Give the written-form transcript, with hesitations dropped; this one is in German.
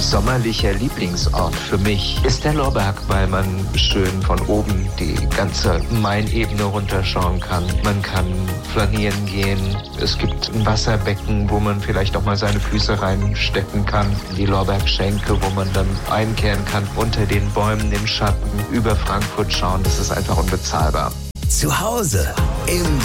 sommerlicher Lieblingsort für mich ist der Lorberg, weil man schön von oben die ganze Mainebene runterschauen kann. Man kann flanieren gehen. Es gibt ein Wasserbecken, wo man vielleicht auch mal seine Füße reinstecken kann. Die Lorbergschenke, wo man dann einkehren kann, unter den Bäumen im Schatten, über Frankfurt schauen. Das ist einfach unbezahlbar. Zu Hause im